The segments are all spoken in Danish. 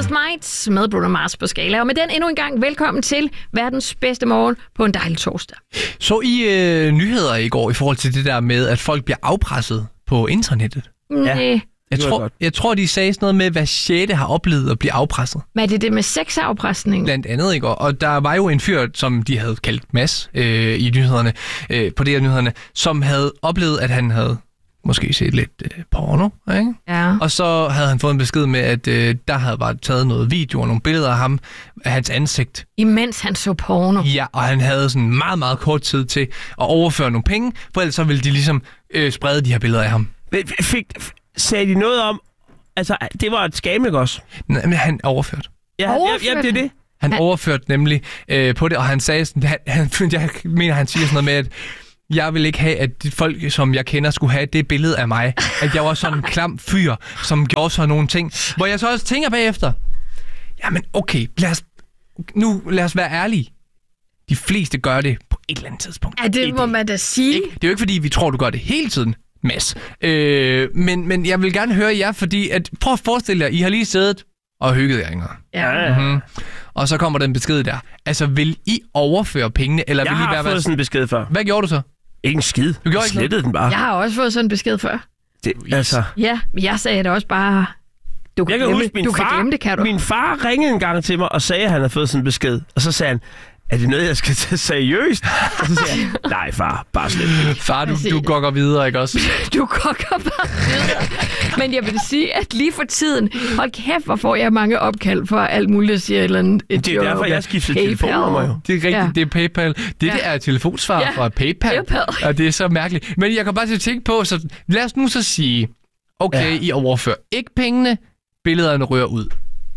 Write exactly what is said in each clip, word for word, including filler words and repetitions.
Just Might med Bruno Mars på Skala. Og med den endnu en gang velkommen til verdens bedste morgen på en dejlig torsdag. Så I øh, nyheder i går i forhold til det der med, at folk bliver afpresset på internettet? Ja. Nej. Jeg tror, jeg tror, de sagde sådan noget med, hvad sjette har oplevet at blive afpresset. Men er det det med sexafpresning? Blandt andet, ikke? Og der var jo en fyr, som de havde kaldt Mads øh, i nyhederne, øh, på det her nyhederne, som havde oplevet, at han havde måske set lidt øh, porno, ikke? Ja. Og så havde han fået en besked med, at øh, der havde bare taget noget video og nogle billeder af ham, af hans ansigt. Imens han så porno? Ja, og han havde sådan meget, meget kort tid til at overføre nogle penge, for ellers så ville de ligesom øh, sprede de her billeder af ham. Fik, sagde de noget om, altså det var et skam, ikke også? Nej, men han overførte. Ja, overførte ja, ja, det er det. Han han overførte nemlig øh, på det, og han sagde sådan, han, han, jeg mener, han siger sådan noget med, at jeg vil ikke have, at de folk, som jeg kender, skulle have det billede af mig. At jeg var sådan en klam fyr, som gjorde sådan nogle ting. Hvor jeg så også tænker bagefter, jamen okay, lad os, nu lad os være ærlige. De fleste gør det på et eller andet tidspunkt. Ja, det må man da sige. Ikke? Det er jo ikke, fordi vi tror, du gør det hele tiden, Mads. Øh, men, men jeg vil gerne høre jer, fordi at, prøv at forestille jer, I har lige siddet og hygget jer, Inger. Ja. Mm-hmm. Og så kommer den besked der. Altså, vil I overføre pengene, eller jeg vil I har være... fået sådan en besked før. Hvad gjorde du så? Ikke en skid. Du gjorde ikke slettede den bare. Jeg har også fået sådan en besked før. Det, altså. Ja, men jeg sagde det også bare... Du kan, Jeg kan glemme, huske, min du far, kan glemme det, kan du? Min far ringede en gang til mig og sagde, at han havde fået sådan en besked. Og så sagde han, er det noget, jeg skal tage seriøst? Og så sagde jeg, nej far, bare slet. Far, du, du gokker videre, ikke også? Du gokker bare videre. Men jeg vil sige, at lige for tiden, hold kæft, hvor får jeg mange opkald for alt muligt, der siger et eller andet. Det er derfor, jeg skiftede telefonnummer jo. Det er rigtigt, ja. Det er PayPal. Det ja. Der er telefonsvar ja. Fra PayPal. PayPal. Og det er så mærkeligt. Men jeg kan bare til at tænke på, så lad os nu så sige, okay, ja. I overfører ikke pengene, billederne rører ud.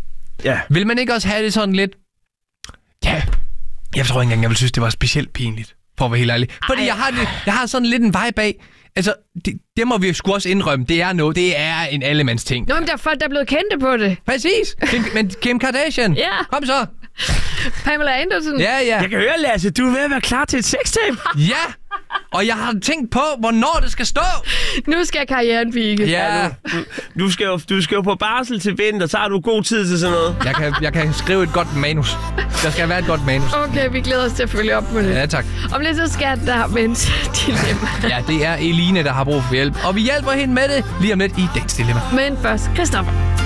Ja. Vil man ikke også have det sådan lidt... Ja, jeg tror ikke engang, jeg vil synes, det var specielt pinligt, for at være helt ærlig. Fordi jeg har, det, jeg har sådan lidt en vibe af, altså, det, det må vi sgu også indrømme, det er noget, det er en allemands ting. Nå, men der er folk, der er blevet kendte på det. Præcis, Kim, men Kim Kardashian, ja. Kom så. Pamela Anderson. Ja, ja. Jeg kan høre, Lasse, du er ved at være klar til et sextape. Ja, og jeg har tænkt på, hvornår det skal stå. Nu skal karrieren pike. Ja. Du, du, skal jo, du skal jo på barsel til vinter, så har du god tid til sådan noget. Jeg kan, jeg kan skrive et godt manus. Der skal være et godt manus. Okay, vi glæder os til at følge op på det. Ja, tak. Om lidt så skal der vendt dilemma. Ja, det er Eline, der har brug for hjælp. Og vi hjælper hende med det lige om lidt i dagens dilemma. Men først, Christoffer.